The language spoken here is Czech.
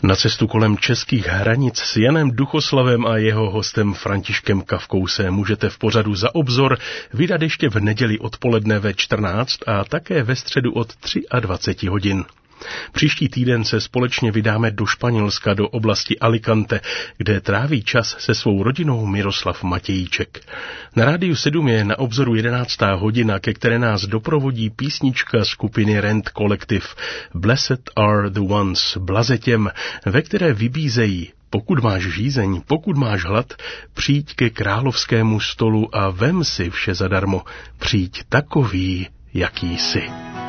Na cestu kolem českých hranic s Janem Duchoslavem a jeho hostem Františkem Kafkou se můžete v pořadu Za obzor vydat ještě v neděli odpoledne ve 14 a také ve středu od 23 hodin. Příští týden se společně vydáme do Španělska, do oblasti Alicante, kde tráví čas se svou rodinou Miroslav Matějíček. Na Rádiu 7 je na obzoru 11. hodina, ke které nás doprovodí písnička skupiny Rent Collective Blessed are the ones, blaze těm, ve které vybízejí: pokud máš žízeň, pokud máš hlad, přijď ke královskému stolu a vem si vše zadarmo, přijď takový, jaký jsi.